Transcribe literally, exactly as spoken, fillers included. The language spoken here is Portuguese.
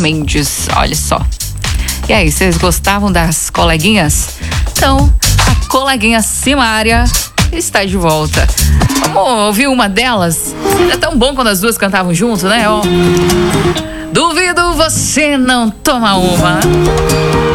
Mendes, olha só. E aí, vocês gostavam das coleguinhas? Então, a coleguinha Simária está de volta. Vamos ouvir uma delas? É tão bom quando as duas cantavam junto, né? Ó. Duvido você não toma uma.